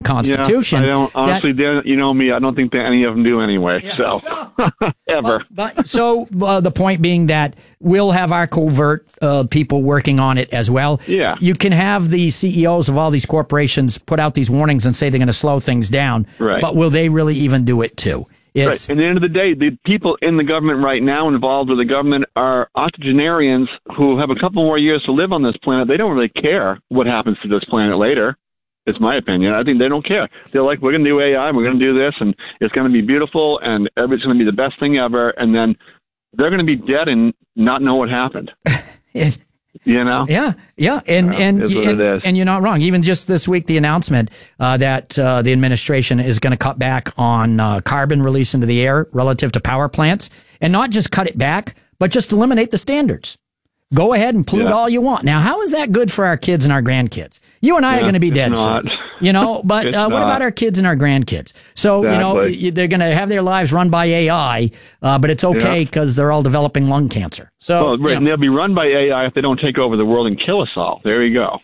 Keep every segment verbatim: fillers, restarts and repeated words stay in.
Constitution. Yeah, I don't, honestly, that, you know me, I don't think that any of them do anyway, yeah. so, ever. But, but So uh, the point being that we'll have our covert uh, people working on it as well. Yeah. You can have the C E Os of all these corporations put out these warnings and say they're going to slow things down, right. but will they really even do it too? It's, right. At the end of the day, the people in the government right now involved with the government are octogenarians who have a couple more years to live on this planet. They don't really care what happens to this planet later. It's my opinion. I think they don't care. They're like, we're going to do A I, we're going to do this, and it's going to be beautiful, and it's going to be the best thing ever, and then they're going to be dead and not know what happened. it, You know? Yeah, yeah, and uh, and and, and you're not wrong. Even just this week, the announcement uh, that uh, the administration is going to cut back on uh, carbon release into the air relative to power plants, and not just cut it back, but just eliminate the standards. Go ahead and pollute yeah. all you want. Now, how is that good for our kids and our grandkids? You and I yeah, are going to be dead not. soon, you know. But uh, what about our kids and our grandkids? So exactly. you know, they're going to have their lives run by A I, uh, but it's okay because yeah. they're all developing lung cancer. So well, right, yeah. and they'll be run by A I if they don't take over the world and kill us all. There you go.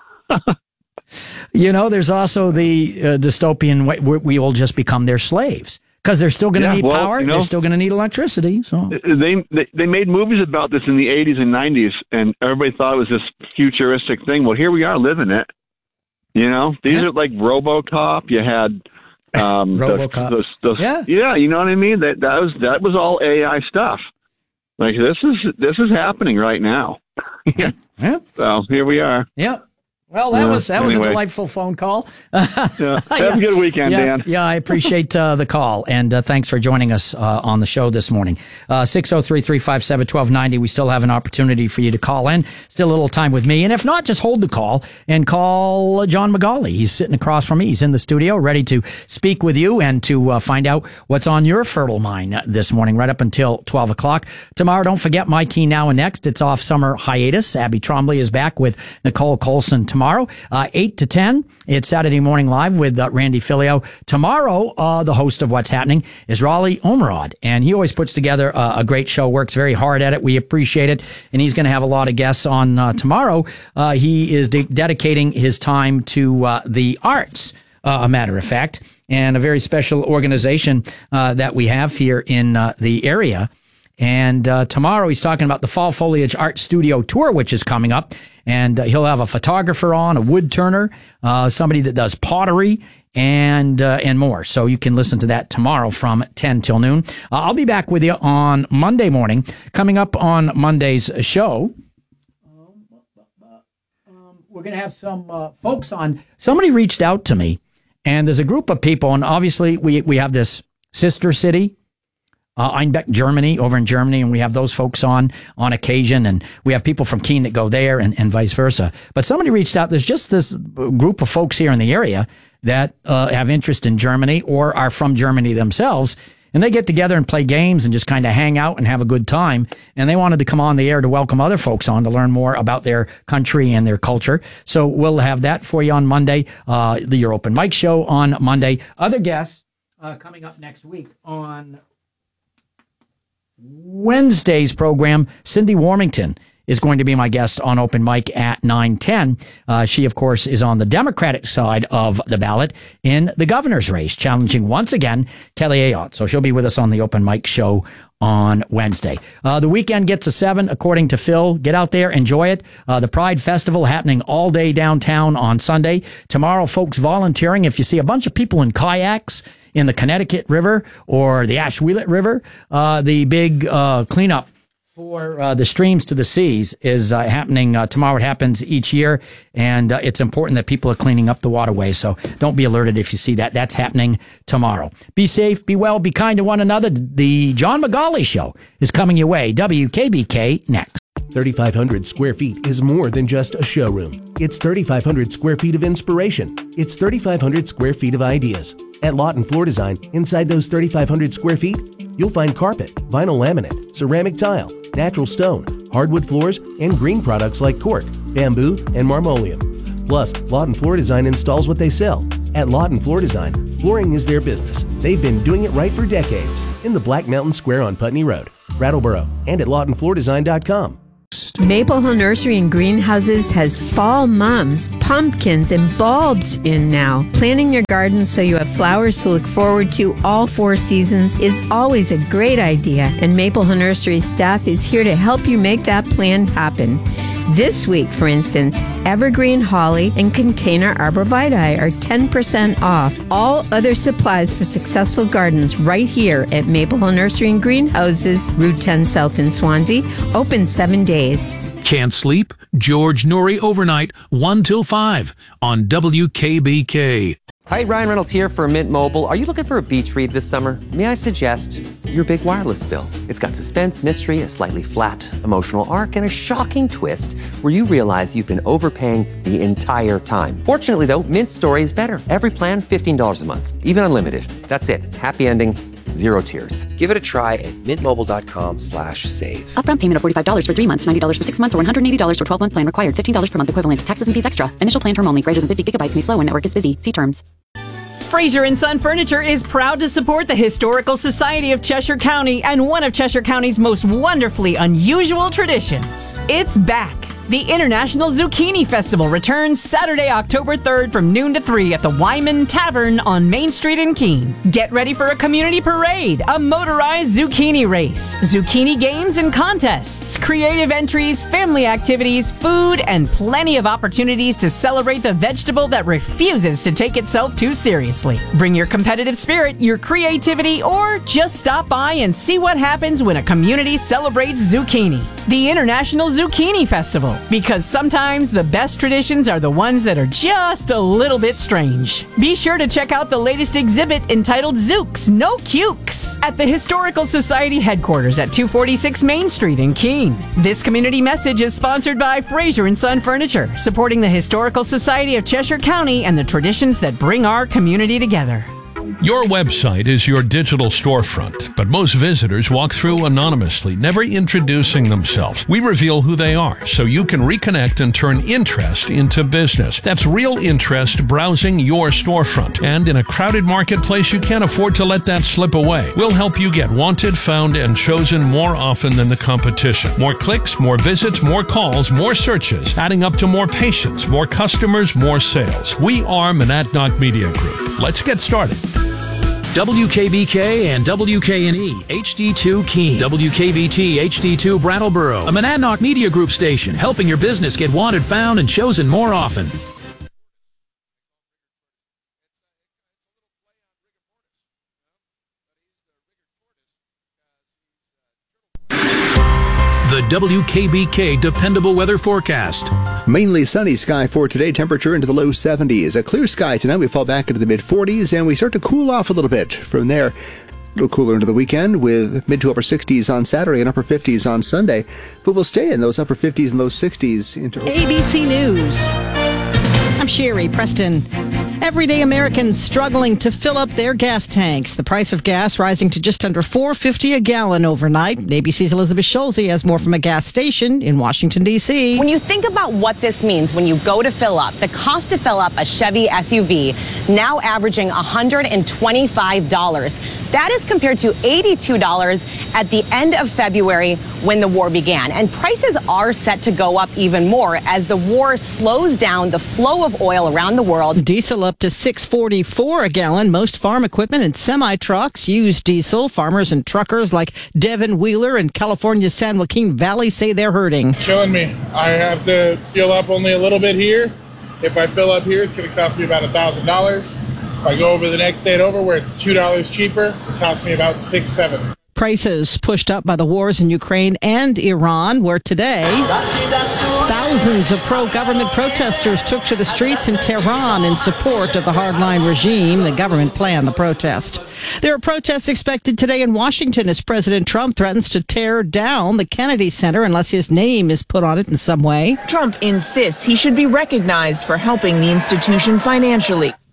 You know, there's also the uh, dystopian way we, we will just become their slaves. Because they're still going to yeah, need well, power, you know, they're still going to need electricity. So they, they they made movies about this in the eighties and nineties, and everybody thought it was this futuristic thing. Well, here we are living it. You know, these yeah. are like RoboCop. You had um, RoboCop. Those, those, yeah, yeah. You know what I mean? That that was that was all A I stuff. Like this is this is happening right now. yeah. yeah. So here we are. Yep. Well, that uh, was that anyway. was a delightful phone call. yeah. Have yeah. a good weekend, yeah, Dan. Yeah, I appreciate uh, the call, and uh, thanks for joining us uh, on the show this morning. Uh, six oh three, three five seven, one two nine oh. We still have an opportunity for you to call in. Still a little time with me, and if not, just hold the call and call John McGauley. He's sitting across from me. He's in the studio, ready to speak with you and to uh, find out what's on your fertile mind this morning, right up until twelve o'clock. Tomorrow, don't forget My Key Now and Next. It's off summer hiatus. Abby Trombley is back with Nicole Colson tomorrow. Uh, eight to ten, it's Saturday Morning Live with uh, Randy Filio. Tomorrow, uh, the host of What's Happening is Raleigh Omerod, and he always puts together uh, a great show, works very hard at it. We appreciate it, and he's going to have a lot of guests on uh, tomorrow. Uh, he is de- dedicating his time to uh, the arts, uh, a matter of fact, and a very special organization uh, that we have here in uh, the area. And uh, tomorrow he's talking about the Fall Foliage Art Studio Tour, which is coming up. And uh, he'll have a photographer on, a wood turner, uh, somebody that does pottery, and uh, and more. So you can listen to that tomorrow from ten till noon. Uh, I'll be back with you on Monday morning. Coming up on Monday's show, um, um, we're going to have some uh, folks on. Somebody reached out to me, and there's a group of people, and obviously we, we have this sister city, Uh, Einbeck, Germany, over in Germany, and we have those folks on on occasion, and we have people from Keene that go there, and, and vice versa. But somebody reached out. There's just this group of folks here in the area that uh, have interest in Germany or are from Germany themselves, and they get together and play games and just kind of hang out and have a good time. And they wanted to come on the air to welcome other folks on to learn more about their country and their culture. So we'll have that for you on Monday, uh, the Your Open Mic show on Monday. Other guests uh, coming up next week on Wednesday's program, Cindy Warmington is going to be my guest on Open Mic at nine ten. Uh, she, of course, is on the Democratic side of the ballot in the governor's race, challenging once again Kelly Ayotte. So she'll be with us on the Open Mic show on Wednesday. Uh, the weekend gets a seven, according to Phil. Get out there, enjoy it. Uh, the Pride Festival happening all day downtown on Sunday. Tomorrow, folks volunteering. If you see a bunch of people in kayaks in the Connecticut River or the Ashwellet River, uh, the big uh, cleanup for uh, the streams to the seas is uh, happening uh, tomorrow. It happens each year, and uh, it's important that people are cleaning up the waterways. So don't be alerted if you see that. That's happening tomorrow. Be safe, be well, be kind to one another. The John McGauley Show is coming your way. W K B K next. thirty-five hundred square feet is more than just a showroom. It's thirty-five hundred square feet of inspiration. It's thirty-five hundred square feet of ideas. At Lawton Floor Design, inside those thirty-five hundred square feet, you'll find carpet, vinyl laminate, ceramic tile, natural stone, hardwood floors, and green products like cork, bamboo, and marmoleum. Plus, Lawton Floor Design installs what they sell. At Lawton Floor Design, flooring is their business. They've been doing it right for decades in the Black Mountain Square on Putney Road, Brattleboro, and at lawton floor design dot com. best. Maple Hill Nursery and Greenhouses has fall mums, pumpkins, and bulbs in now. Planting your garden so you have flowers to look forward to all four seasons is always a great idea, and Maple Hill Nursery staff is here to help you make that plan happen. This week, for instance, evergreen holly and container arborvitae are ten percent off. All other supplies for successful gardens right here at Maple Hill Nursery and Greenhouses, Route ten South in Swansea, open seven days. Can't sleep? George Noory overnight, one till five on W K B K. Hi, Ryan Reynolds here for Mint Mobile. Are you looking for a beach read this summer? May I suggest your big wireless bill? It's got suspense, mystery, a slightly flat emotional arc, and a shocking twist where you realize you've been overpaying the entire time. Fortunately, though, Mint's story is better. Every plan, fifteen dollars a month, even unlimited. That's it. Happy ending. Zero tears. Give it a try at mintmobile.com slash save. Upfront payment of forty-five dollars for three months, ninety dollars for six months, or one hundred eighty dollars for twelve-month plan required. fifteen dollars per month equivalent. Taxes and fees extra. Initial plan term only. Greater than fifty gigabytes may slow when network is busy. See terms. Fraser and Son Furniture is proud to support the Historical Society of Cheshire County and one of Cheshire County's most wonderfully unusual traditions. It's back. The International Zucchini Festival returns Saturday, October third from noon to three at the Wyman Tavern on Main Street in Keene. Get ready for a community parade, a motorized zucchini race, zucchini games and contests, creative entries, family activities, food, and plenty of opportunities to celebrate the vegetable that refuses to take itself too seriously. Bring your competitive spirit, your creativity, or just stop by and see what happens when a community celebrates zucchini. The International Zucchini Festival. Because sometimes the best traditions are the ones that are just a little bit strange. Be sure to check out the latest exhibit entitled Zooks, No Cukes at the Historical Society headquarters at two forty-six Main Street in Keene. This community message is sponsored by Fraser and Son Furniture, supporting the Historical Society of Cheshire County and the traditions that bring our community together. Your website is your digital storefront, but most visitors walk through anonymously, never introducing themselves. We reveal who they are, so you can reconnect and turn interest into business. That's real interest browsing your storefront. And in a crowded marketplace, you can't afford to let that slip away. We'll help you get wanted, found, and chosen more often than the competition. More clicks, more visits, more calls, more searches, adding up to more patients, more customers, more sales. We are Monadnock Media Group. Let's get started. W K B K and W K N E H D two Keene, W K V T H D two Brattleboro, a Monadnock Media Group station helping your business get wanted, found, and chosen more often. The W K B K Dependable Weather Forecast. Mainly sunny sky for today, temperature into the low seventies. A clear sky tonight, we fall back into the mid forties, and we start to cool off a little bit. From there, a little cooler into the weekend with mid to upper sixties on Saturday and upper fifties on Sunday. But we'll stay in those upper fifties and low sixties into A B C News. I'm Sherry Preston. Everyday Americans struggling to fill up their gas tanks. The price of gas rising to just under four dollars and fifty cents a gallon overnight. A B C's Elizabeth Schulze has more from a gas station in Washington, D C When you think about what this means when you go to fill up, the cost to fill up a Chevy S U V now averaging one hundred twenty-five dollars. That is compared to eighty-two dollars at the end of February when the war began. And prices are set to go up even more as the war slows down the flow of oil around the world. Diesel up to six dollars and forty-four cents a gallon. Most farm equipment and semi-trucks use diesel. Farmers and truckers like Devin Wheeler in California's San Joaquin Valley say they're hurting. Killing me. I have to fill up only a little bit here. If I fill up here, it's going to cost me about one thousand dollars. If I go over the next state over where it's two dollars cheaper, it costs me about six dollars, seven dollars. Prices pushed up by the wars in Ukraine and Iran, where today thousands of pro-government protesters took to the streets in Tehran in support of the hardline regime. The government planned the protest. There are protests expected today in Washington as President Trump threatens to tear down the Kennedy Center unless his name is put on it in some way. Trump insists he should be recognized for helping the institution financially.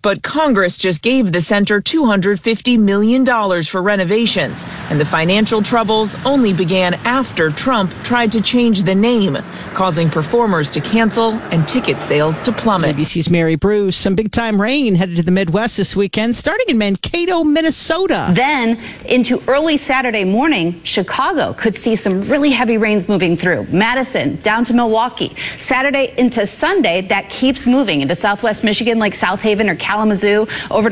But Congress just gave the center two hundred fifty million dollars for renovations, and the financial troubles only began after Trump tried to change the name, causing performers to cancel and ticket sales to plummet. A B C's Mary Bruce. Some big-time rain headed to the Midwest this weekend, starting in Mankato, Minnesota. Then into early Saturday morning, Chicago could see some really heavy rains moving through. Madison down to Milwaukee. Saturday into Sunday, that keeps moving into southwest Michigan like South Haven or Kalamazoo over to